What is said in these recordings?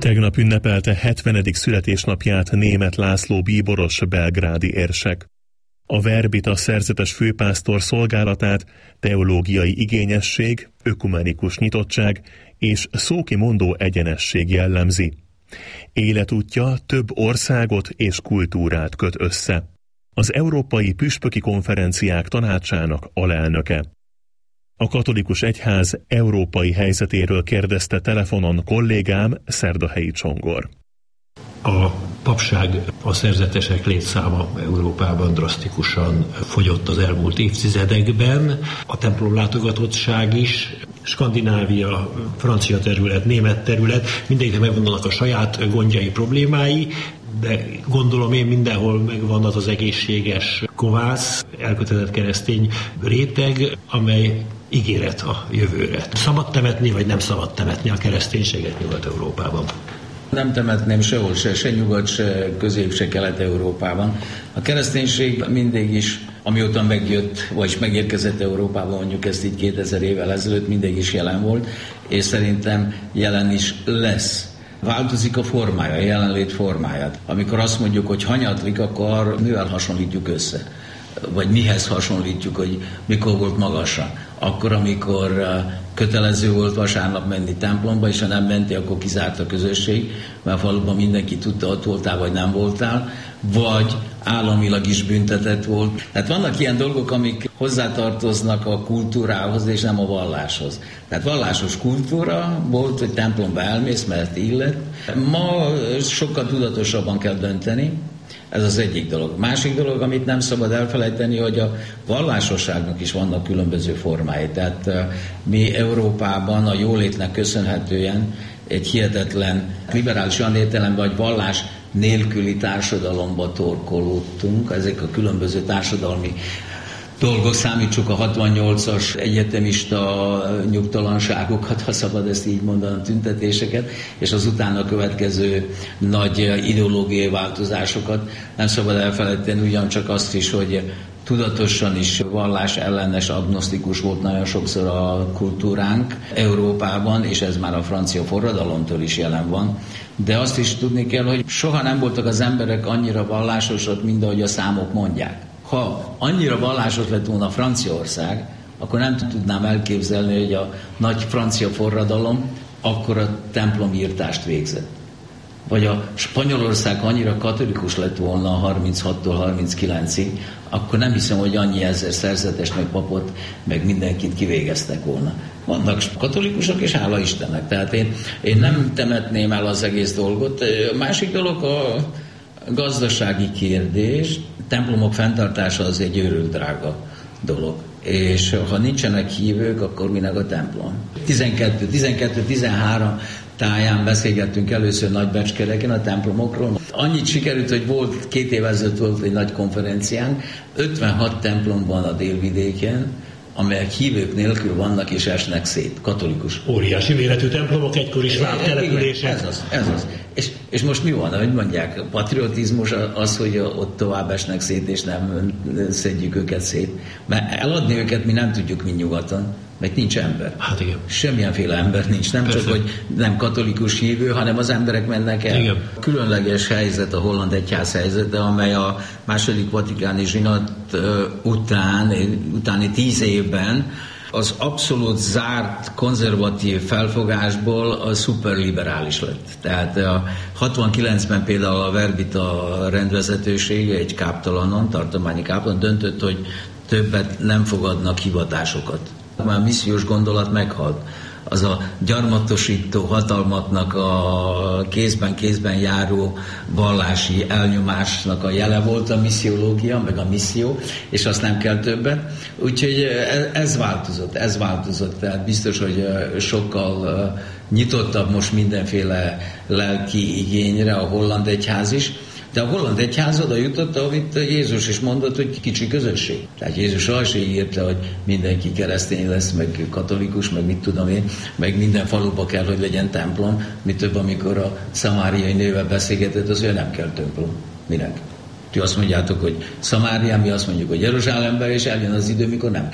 Tegnap ünnepelte 70. születésnapját Németh László bíboros belgrádi érsek. A Verbita szerzetes főpásztor szolgálatát teológiai igényesség, ökumenikus nyitottság és szókimondó egyenesség jellemzi. Életútja több országot és kultúrát köt össze. Az Európai Püspöki Konferenciák Tanácsának alelnöke. A katolikus egyház európai helyzetéről kérdezte telefonon kollégám, Szerdahelyi Csongor. A papság, a szerzetesek létszáma Európában drasztikusan fogyott az elmúlt évtizedekben. A templom látogatottság is, Skandinávia, francia terület, német terület, mindegyiknek megvannak a saját gondjai, problémái, de gondolom én mindenhol megvan az egészséges, kovász, elkötelezett keresztény réteg, amely ígéret a jövőre. Szabad temetni, vagy nem szabad temetni a kereszténységet Nyugat-Európában? Nem temetném sehol se nyugat, se közép, se kelet-európában. A kereszténység mindig is, amióta megjött, vagyis megérkezett Európában, mondjuk ezt így 2000 évvel ezelőtt, mindig is jelen volt, és szerintem jelen is lesz. Változik a formája, a jelenlét formáját. Amikor azt mondjuk, hogy hanyatlik, akkor mivel hasonlítjuk össze? Vagy mihez hasonlítjuk, hogy mikor volt magasan? Akkor, amikor kötelező volt vasárnap menni templomba, és ha nem mentél, akkor kizárt a közösség, mert a faluban mindenki tudta, ott voltál, vagy nem voltál, vagy államilag is büntetett volt. Tehát vannak ilyen dolgok, amik hozzátartoznak a kultúrához, és nem a valláshoz. Tehát vallásos kultúra volt, hogy templomba elmész, mert illet. Ma sokkal tudatosabban kell dönteni. Ez az egyik dolog. Másik dolog, amit nem szabad elfelejteni, hogy a vallásosságnak is vannak különböző formái. Tehát mi Európában a jólétnek köszönhetően egy hihetetlen liberális olyan értelemben, vagy vallás nélküli társadalomba torkolódtunk. Ezek a különböző társadalmi dolgok, számítsuk a 68-as egyetemista nyugtalanságokat, ha szabad ezt így mondani, tüntetéseket, és az utána következő nagy ideológiai változásokat. Nem szabad elfelejteni ugyancsak azt is, hogy tudatosan is vallás ellenes, agnosztikus volt nagyon sokszor a kultúránk Európában, és ez már a francia forradalomtól is jelen van. De azt is tudni kell, hogy soha nem voltak az emberek annyira vallásosak, mint ahogy a számok mondják. Ha annyira vallásos lett volna Franciaország, akkor nem tudnám elképzelni, hogy a nagy francia forradalom akkor a templomírtást végzett. Vagy a Spanyolország annyira katolikus lett volna 36-tól 39-ig, akkor nem hiszem, hogy annyi ezer szerzetes, meg papot, meg mindenkit kivégeztek volna. Vannak katolikusok, és hála Istennek. Tehát én nem temetném el az egész dolgot. A másik dolog a gazdasági kérdés. Templomok fenntartása az egy őrült drága dolog. És ha nincsenek hívők, akkor minek a templom? 12-13 táján beszélgettünk először Nagybecskereken a templomokról. Annyit sikerült, hogy volt 2 évvel ezelőtt volt egy nagy konferenciánk, 56 templom van a délvidéken, amelyek hívők nélkül vannak és esnek szét, katolikus. Óriási méretű templomok, egykor is vámtelepülések. Ez az. És most mi van, ahogy mondják, patriotizmus az, hogy ott tovább esnek szét, és nem szedjük őket szét. Mert eladni őket mi nem tudjuk, mint nyugaton, mert nincs ember. Hát igen. Semmilyenféle ember nincs, nem csak, hogy nem katolikus hívő, hanem az emberek mennek el. Igen. Különleges helyzet a holland egyház helyzete, amely a második vatikáni zsinat utáni 10 évben az abszolút zárt, konzervatív felfogásból a szuperliberális lett. Tehát a 69-ben például a Verbita rendvezetősége egy káptalanon, tartományi káptalanon döntött, hogy többet nem fogadnak hivatásokat. Már a missziós gondolat meghalt. Az a gyarmatosító hatalmaknak a kézben járó vallási elnyomásnak a jele volt a missziológia, meg a misszió, és azt nem kell többet. Úgyhogy ez változott. Tehát biztos, hogy sokkal nyitottabb most mindenféle lelki igényre a holland egyház is. De a holland egyház oda jutott, amit Jézus is mondott, hogy kicsi közösség. Tehát Jézus soha se írta, hogy mindenki keresztény lesz, meg katolikus, meg mit tudom én, meg minden faluba kell, hogy legyen templom. Mi több, amikor a szamáriai nővel beszélgetett, az ő nem kell templom. Minek? Ti azt mondjátok, hogy Szamárián, mi azt mondjuk, hogy Jeruzsálemben, és eljön az idő, mikor nem kell.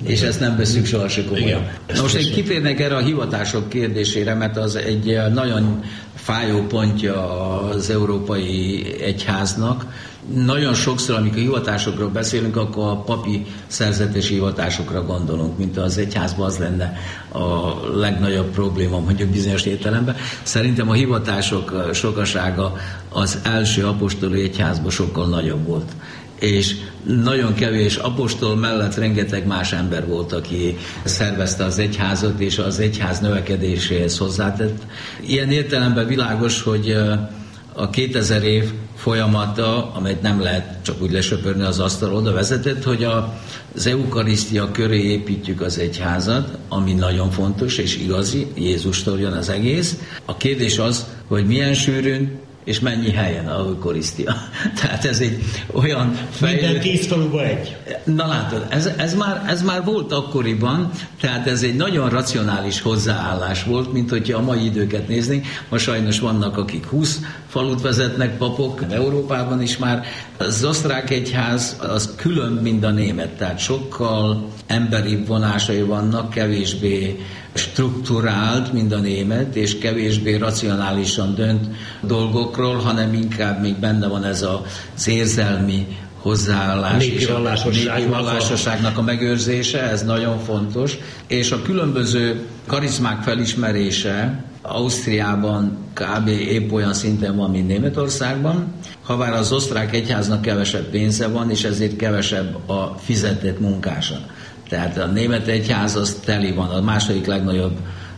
És ezt nem veszük sohasem komolyan. Most én kitérnek erre a hivatások kérdésére, mert az egy nagyon fájó pontja az Európai Egyháznak. Nagyon sokszor, amikor hivatásokról beszélünk, akkor a papi szerzetesi hivatásokra gondolunk, mint az egyházban az lenne a legnagyobb probléma, mondjuk bizonyos értelemben. Szerintem a hivatások sokasága az első apostoli egyházban sokkal nagyobb volt. És nagyon kevés apostol mellett rengeteg más ember volt, aki szervezte az egyházat, és az egyház növekedéséhez hozzátett. Ilyen értelemben világos, hogy a 2000 év folyamata, amelyet nem lehet csak úgy lesöpörni az asztalra, oda vezetett, hogy az eukarisztia köré építjük az egyházat, ami nagyon fontos és igazi, Jézustól jön az egész. A kérdés az, hogy milyen sűrűn és mennyi helyen a eukarisztia. Tehát ez egy olyan Minden 10 faluba egy. Na látod, ez már volt akkoriban, tehát ez egy nagyon racionális hozzáállás volt, mint hogyha a mai időket néznénk. Ma sajnos vannak, akik 20 falut vezetnek, papok, Európában is már. Az osztrák egyház az külön, mint a német, tehát sokkal emberibb vonásai vannak, kevésbé strukturált, mint a német, és kevésbé racionálisan dönt dolgokról, hanem inkább még benne van ez az érzelmi hozzáállás és a népi vallásosságnak a megőrzése, ez nagyon fontos, és a különböző karizmák felismerése Ausztriában kb. Épp olyan szinten van, mint Németországban, habár az osztrák egyháznak kevesebb pénze van, és ezért kevesebb a fizetett munkása. Tehát a német egyház az teli van, a második legnagyobb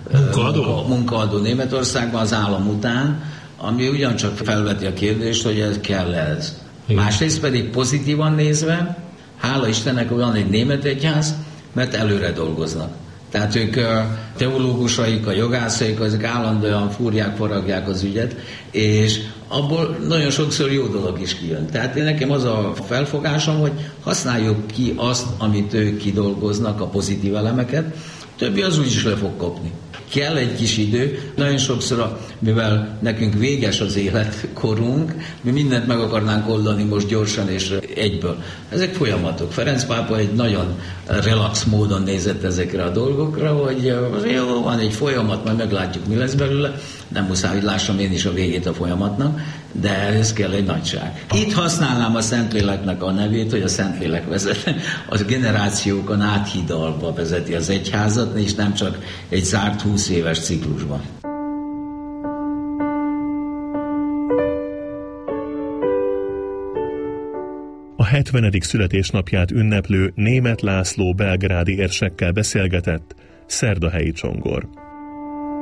munkaadó Németországban az állam után, ami ugyancsak felveti a kérdést, hogy ez kell ez. Másrészt pedig pozitívan nézve, hála Istennek, hogy van egy német egyház, mert előre dolgoznak. Tehát ők teológusaik, a jogászaik, azok állandóan fúrják, faragják az ügyet, és abból nagyon sokszor jó dolog is kijön. Tehát nekem az a felfogásom, hogy használjuk ki azt, amit ők kidolgoznak, a pozitív elemeket, többi az úgyis le fog kopni. Kell egy kis idő, nagyon sokszor, mivel nekünk véges az életkorunk, mi mindent meg akarnánk oldani most gyorsan és egyből. Ezek folyamatok. Ferenc pápa egy nagyon relax módon nézett ezekre a dolgokra, hogy jó, van egy folyamat, majd meglátjuk, mi lesz belőle. Nem muszáj, hogy lássam én is a végét a folyamatnak, de ez kell egy nagyság. Itt használnám a Szentléleknek a nevét, hogy a Szentlélek vezet, az generációkon áthidalva vezeti az egyházat, és nem csak egy zárt 20 éves ciklusban. A 70. születésnapját ünneplő Németh László belgrádi érsekkel beszélgetett Szerdahelyi Csongor.